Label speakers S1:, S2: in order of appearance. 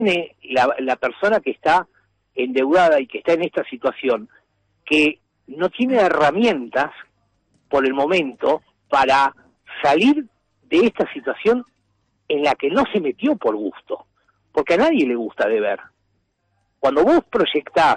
S1: tiene la persona que está endeudada y que está en esta situación, que no tiene herramientas por el momento para salir de esta situación en la que no se metió por gusto, porque a nadie le gusta deber. Cuando vos proyectás